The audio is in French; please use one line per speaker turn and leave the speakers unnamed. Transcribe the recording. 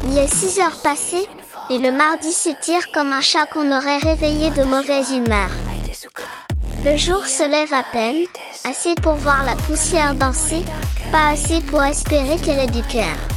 Il est 6 heures passées, et le mardi s'étire comme un chat qu'on aurait réveillé de mauvaise humeur. Le jour se lève à peine, assez pour voir la poussière danser, pas assez pour espérer qu'elle ait du cœur.